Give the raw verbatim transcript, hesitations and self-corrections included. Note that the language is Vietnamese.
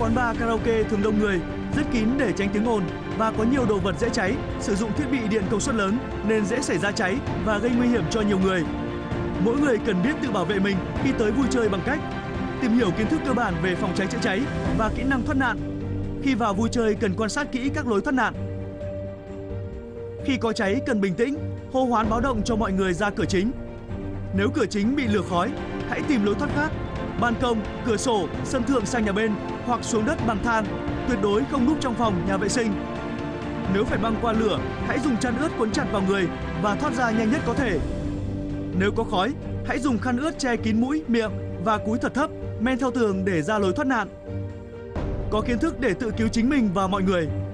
quán bar karaoke thường đông người, rất kín để tránh tiếng ồn và có nhiều đồ vật dễ cháy, sử dụng thiết bị điện công suất lớn nên dễ xảy ra cháy và gây nguy hiểm cho nhiều người. Mỗi người cần biết tự bảo vệ mình khi tới vui chơi bằng cách tìm hiểu kiến thức cơ bản về phòng cháy chữa cháy và kỹ năng thoát nạn. Khi vào vui chơi cần quan sát kỹ các lối thoát nạn. Khi có cháy cần bình tĩnh, hô hoán báo động cho mọi người ra cửa chính. Nếu cửa chính bị lửa khói, hãy tìm lối thoát khác, ban công, cửa sổ, sân thượng sang nhà bên hoặc xuống đất bằng than, tuyệt đối không núp trong phòng, nhà vệ sinh. Nếu phải băng qua lửa, hãy dùng chăn ướt quấn chặt vào người và thoát ra nhanh nhất có thể. Nếu có khói, hãy dùng khăn ướt che kín mũi, miệng và cúi thật thấp, men theo tường để ra lối thoát nạn. Có kiến thức để tự cứu chính mình và mọi người.